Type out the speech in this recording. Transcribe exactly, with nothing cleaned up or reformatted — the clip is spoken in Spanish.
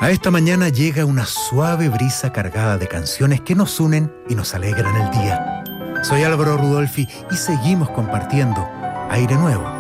A esta mañana llega una suave brisa cargada de canciones que nos unen y nos alegran el día. Soy Álvaro Rudolfi y seguimos compartiendo aire nuevo